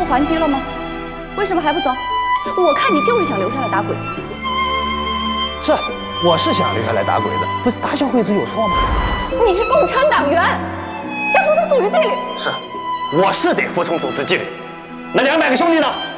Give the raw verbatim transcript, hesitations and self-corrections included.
不还击了吗？为什么还不走？我看你就是想留下来打鬼子。 是，我是想留下来打鬼子，不是打小鬼子有错吗？ 你是共产党员，要服从组织纪律。 是，我是得服从组织纪律。那两百个兄弟呢？